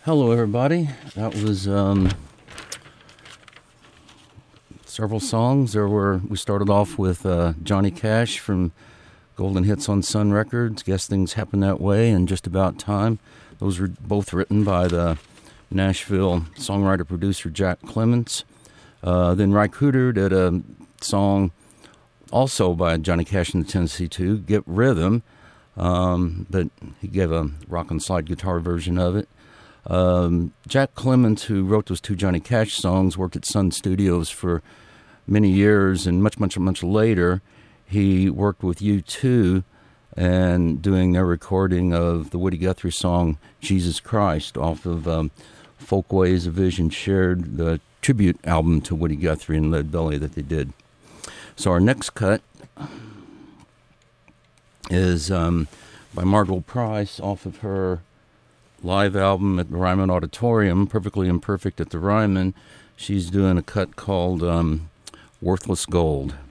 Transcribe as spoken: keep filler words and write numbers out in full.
Hello, everybody. That was um, several songs. There were. We started off with uh, Johnny Cash from Golden Hits on Sun Records. Guess Things Happen That Way and Just About Time. Those were both written by the Nashville songwriter-producer Jack Clements. Uh, then Ry Cooder did a song also by Johnny Cash and the Tennessee Two, Get Rhythm, um, but he gave a rock and slide guitar version of it. Um, Jack Clements, who wrote those two Johnny Cash songs, worked at Sun Studios for many years, and much, much, much later, he worked with U two and doing their recording of the Woody Guthrie song Jesus Christ off of um, Folkways of Vision Shared, the tribute album to Woody Guthrie and Lead Belly that they did. So our next cut is um, by Margot Price off of her live album at the Ryman Auditorium, Perfectly Imperfect at the Ryman. She's doing a cut called um, Worthless Gold.